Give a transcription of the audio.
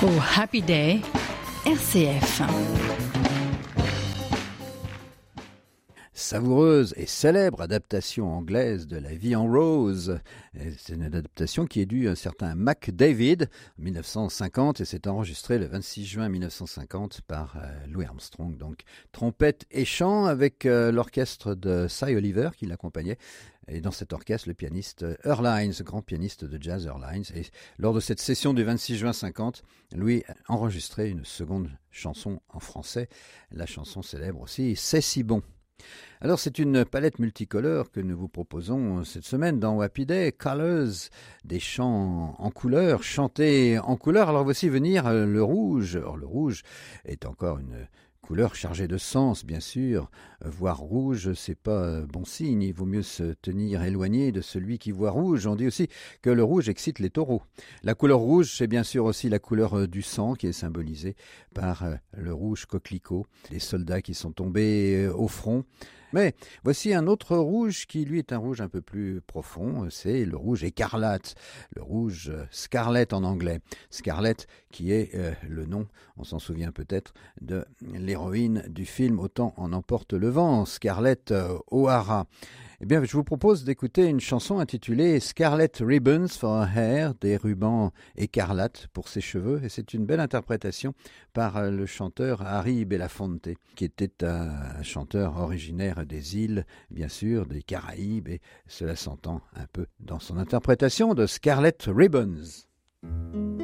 Oh Happy Day, RCF. Savoureuse et célèbre adaptation anglaise de La vie en rose. C'est une adaptation qui est due à un certain Mac David en 1950 et c'est enregistré le 26 juin 1950 par Louis Armstrong. Donc trompette et chant avec l'orchestre de Cy Oliver qui l'accompagnait. Et dans cet orchestre, le pianiste Earl Hines, grand pianiste de jazz Earl Hines. Et lors de cette session du 26 juin 50, Louis a enregistré une seconde chanson en français. La chanson célèbre aussi, C'est si bon. Alors c'est une palette multicolore que nous vous proposons cette semaine dans Happy Day, Colors, des chants en couleurs, chantés en couleurs. Alors voici venir le rouge. Or le rouge est encore une couleur chargée de sens, bien sûr. Voir rouge, c'est pas bon signe. Il vaut mieux se tenir éloigné de celui qui voit rouge. On dit aussi que le rouge excite les taureaux. La couleur rouge, c'est bien sûr aussi la couleur du sang qui est symbolisée par le rouge coquelicot, les soldats qui sont tombés au front. Mais voici un autre rouge qui, lui, est un rouge un peu plus profond. C'est le rouge écarlate, le rouge scarlet en anglais. Scarlet qui est le nom, on s'en souvient peut-être, de l'héroïne du film Autant en emporte le vent, Scarlett O'Hara. Eh bien, je vous propose d'écouter une chanson intitulée Scarlet Ribbons for her hair, des rubans écarlates pour ses cheveux. Et c'est une belle interprétation par le chanteur Harry Belafonte, qui était un chanteur originaire des îles, bien sûr, des Caraïbes, et cela s'entend un peu dans son interprétation de Scarlet Ribbons.